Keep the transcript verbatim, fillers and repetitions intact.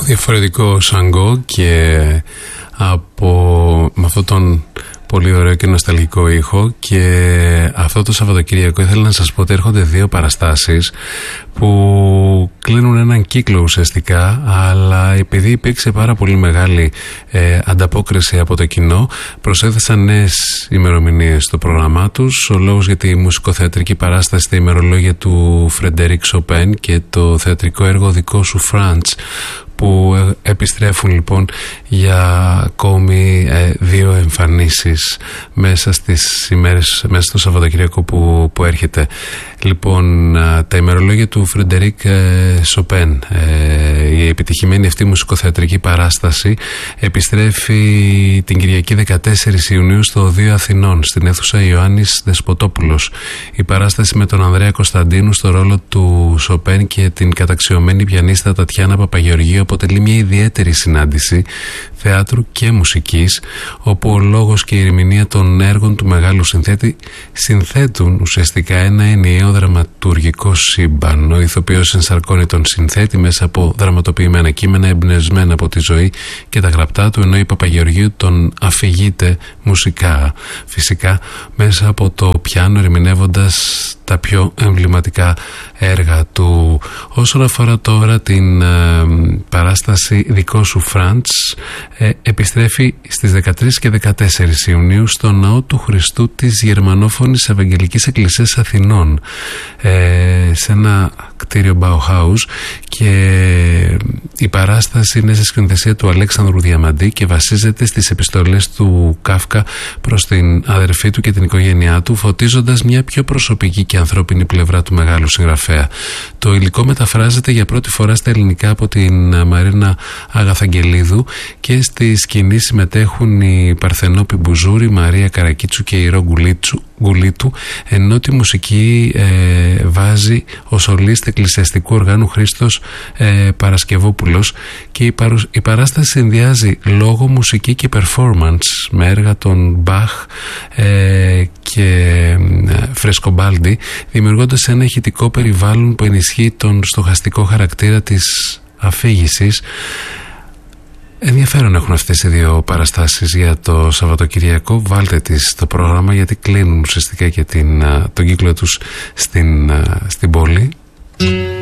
διαφορετικό σαγκό και από με αυτόν τον πολύ ωραίο και νοσταλγικό ήχο. Και αυτό το Σαββατοκύριακο ήθελα να σας πω ότι έρχονται δύο παραστάσεις που κλείνουν έναν κύκλο ουσιαστικά, αλλά επειδή υπήρξε πάρα πολύ μεγάλη ε, ανταπόκριση από το κοινό, προσέθεσαν νέες ημερομηνίες στο πρόγραμμά τους. Ο λόγος για τη μουσικοθεατρική παράσταση στα ημερολόγια του Φρεντερίκ Σοπέν και το θεατρικό έργο δικό σου Φραντς, που επιστρέφουν λοιπόν για ακόμη ε, δύο εμφανίσεις μέσα στις ημέρες, μέσα στο Σαββατοκύριακο που, που έρχεται. Λοιπόν, ε, τα ημερολόγια του Φρεντερίκ ε, Σοπέν, ε, η επιτυχημένη αυτή μουσικοθεατρική παράσταση επιστρέφει την Κυριακή δεκατέσσερις Ιουνίου στο Οδείο Αθηνών, στην αίθουσα Ιωάννης Δεσποτόπουλος. Η παράσταση με τον Ανδρέα Κωνσταντίνου στο ρόλο του Σοπέν και την καταξιωμένη πιανίστα Τατιάνα Παπαγεωργίου αποτελεί μια ιδιαίτερη συνάντηση θεάτρου και μουσικής, όπου ο λόγος και η ερμηνεία των έργων του μεγάλου συνθέτη συνθέτουν ουσιαστικά ένα ενιαίο δραματουργικό σύμπαν. Ο ηθοποιός ενσαρκώνει τον συνθέτη μέσα από δραματοποιημένα κείμενα εμπνευσμένα από τη ζωή και τα γραπτά του, ενώ η Παπαγεωργίου τον αφηγείται μουσικά, φυσικά μέσα από το πιάνο, ερμηνεύοντας τα πιο εμβληματικά έργα του. Όσον αφορά τώρα την ε, παράσταση δικό σου Φραντς, ε, επιστρέφει στις δεκατρείς και δεκατέσσερις Ιουνίου στο Ναό του Χριστού της Γερμανόφωνης Ευαγγελικής Εκκλησίας Αθηνών, ε, σε ένα κτίριο Bauhaus, και η παράσταση είναι σε σκηνοθεσία του Αλέξανδρου Διαμαντή και βασίζεται στις επιστολές του Κάφκα προς την αδερφή του και την οικογένειά του, φωτίζοντας μια πιο προσωπική και ανθρώπινη πλευρά του μεγάλου συγγραφέα. Το υλικό μεταφράζεται για πρώτη φορά στα ελληνικά από την Μαρίνα Αγαθαγγελίδου και στη σκηνή συμμετέχουν η Παρθενόπη Μπουζούρη, η Μαρία Καρακίτσου και η Ρο Γκουλίτου, ενώ τη μουσική ε, βάζει ο σολίστ εκκλησιαστικού οργάνου Χρήστος ε, Παρασκευόπουλος, και η, παρουσ... η παράσταση συνδυάζει λόγο, μουσική και performance με έργα των Μπαχ ε, και ε, Φρεσκομπάλντι, δημιουργώντας ένα ηχητικό περιβάλλον που ενισχύει τον στοχαστικό χαρακτήρα της αφήγησης. Ενδιαφέρον έχουν αυτές οι δύο παραστάσεις για το Σαββατοκυριακό. Βάλτε τις στο πρόγραμμα, γιατί κλείνουν ουσιαστικά και την, τον κύκλο τους στην, στην πόλη.